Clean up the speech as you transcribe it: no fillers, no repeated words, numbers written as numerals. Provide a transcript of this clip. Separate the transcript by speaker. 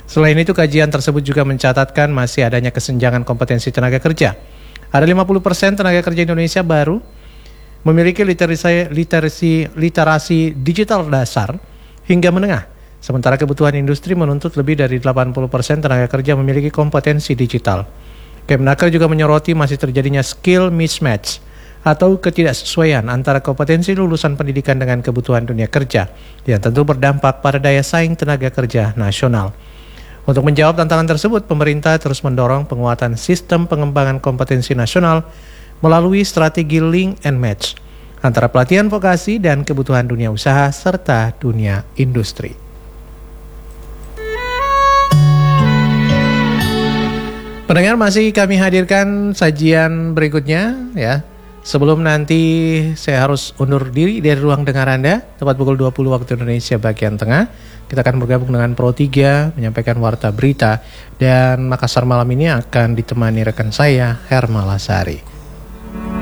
Speaker 1: Selain itu, kajian tersebut juga mencatatkan masih adanya kesenjangan kompetensi tenaga kerja. Ada 50% tenaga kerja Indonesia baru memiliki literasi digital dasar hingga menengah. Sementara kebutuhan industri menuntut lebih dari 80% tenaga kerja memiliki kompetensi digital. Kemnaker juga menyoroti masih terjadinya skill mismatch atau ketidaksesuaian antara kompetensi lulusan pendidikan dengan kebutuhan dunia kerja yang tentu berdampak pada daya saing tenaga kerja nasional. Untuk menjawab tantangan tersebut, pemerintah terus mendorong penguatan sistem pengembangan kompetensi nasional melalui strategi link and match antara pelatihan vokasi dan kebutuhan dunia usaha serta dunia industri. Pendengar, masih kami hadirkan sajian berikutnya ya. Sebelum nanti saya harus undur diri dari ruang dengar Anda, tepat pukul 20 waktu Indonesia bagian tengah. Kita akan bergabung dengan Pro 3 menyampaikan warta berita, dan Makassar malam ini akan ditemani rekan saya Hermalasari.